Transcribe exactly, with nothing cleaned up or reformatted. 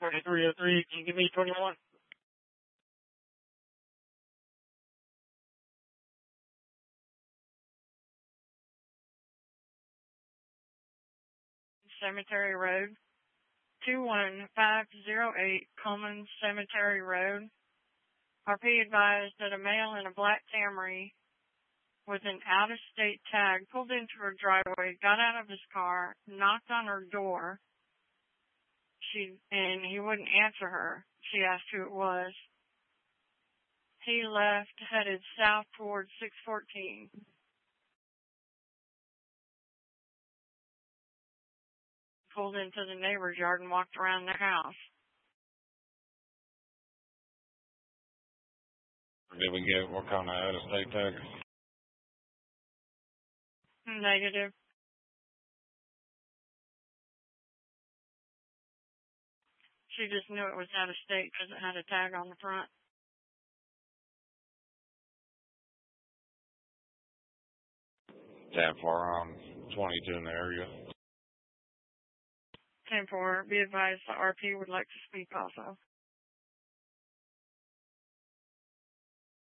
forty-three oh three, can you give me twenty-one? Cemetery Road, two one five oh eight Coleman Cemetery Road. R P advised that a male in a black Camry with an out-of-state tag pulled into her driveway, got out of his car, knocked on her door. She and he wouldn't answer her. She asked who it was. He left, headed south towards six fourteen. Pulled into the neighbor's yard and walked around their house. Did we get what kind of out-of-state tag? Negative. She just knew it was out of state because it had a tag on the front. ten four on twenty-two in the area. ten four, be advised the R P would like to speak also.